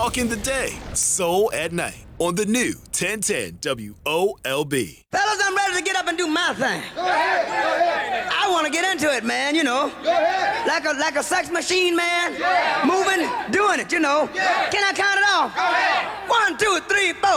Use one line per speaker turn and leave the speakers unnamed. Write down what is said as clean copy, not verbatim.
Talk in the day, soul at night. On the new 1010 WOLB.
Fellas, I'm ready to get up and do my thing.
Go ahead.
I want to get into it, man, you know.
Go ahead.
Like a sex machine, man.
Yeah.
Moving, doing it, you know.
Yeah.
Can I count it off?
Go ahead.
1, 2, 3, 4.